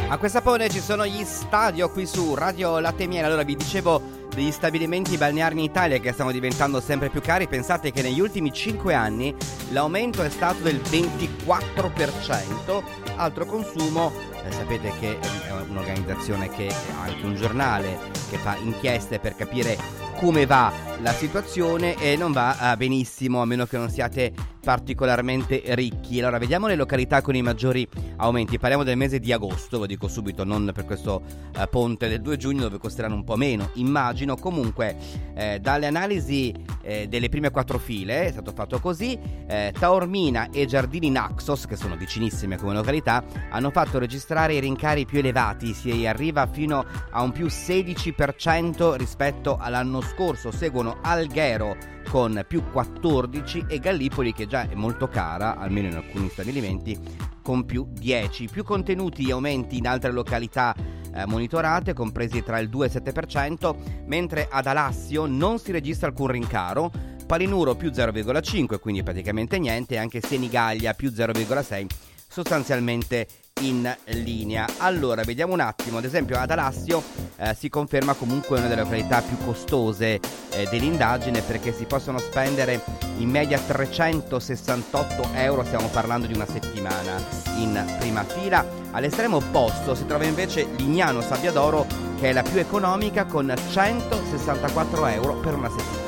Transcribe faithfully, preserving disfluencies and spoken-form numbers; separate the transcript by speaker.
Speaker 1: A Questapone ci sono gli Stadio qui su Radio Latte e Miele. Allora vi dicevo degli stabilimenti balneari in Italia che stanno diventando sempre più cari. Pensate che negli ultimi cinque anni l'aumento è stato del ventiquattro per cento. Altro consumo, eh, sapete che è un'organizzazione che ha anche un giornale che fa inchieste per capire come va la situazione, e non va eh, benissimo, a meno che non siate particolarmente ricchi. Allora vediamo le località con i maggiori aumenti. Parliamo del mese di agosto, ve lo dico subito, non per questo eh, ponte del due giugno dove costeranno un po' meno, immagino. Comunque eh, dalle analisi eh, delle prime quattro file è stato fatto così: eh, Taormina e Giardini Naxos, che sono vicinissime come località, hanno fatto registrare i rincari più elevati, si arriva fino a un più sedici per cento rispetto all'anno scorso. Seguono Alghero con più quattordici e Gallipoli, che già è molto cara, almeno in alcuni stabilimenti, con più dieci. Più contenuti gli aumenti in altre località eh, monitorate, compresi tra il due e il sette per cento, mentre ad Alassio non si registra alcun rincaro, Palinuro più zero virgola cinque, quindi praticamente niente, e anche Senigallia più zero virgola sei, sostanzialmente in linea. Allora vediamo un attimo, ad esempio ad Alassio eh, si conferma comunque una delle località più costose eh, dell'indagine, perché si possono spendere in media trecentosessantotto euro, stiamo parlando di una settimana in prima fila. All'estremo opposto si trova invece Lignano Sabbiadoro, che è la più economica, con centosessantaquattro euro per una settimana.